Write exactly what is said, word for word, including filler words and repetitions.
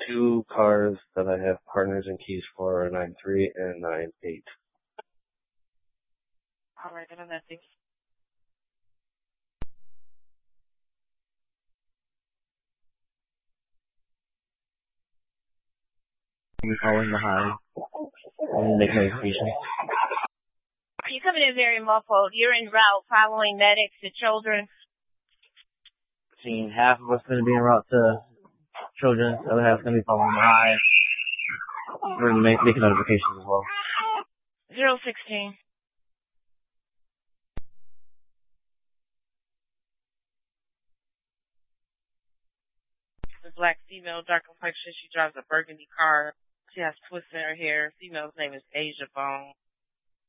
two cars that I have partners and keys for are nine three and nine eight. All right, then that thing. I'm following the high. I'm making a notification. You're coming in very muffled. You're en route following medics to children. Seeing half of us going to be en route to children, the other half is going to be following the high. We're going to make, make notifications as well. Zero sixteen. The black female, dark complexion. She drives a burgundy car. She has twists in her hair. Female's name is Asia Bone.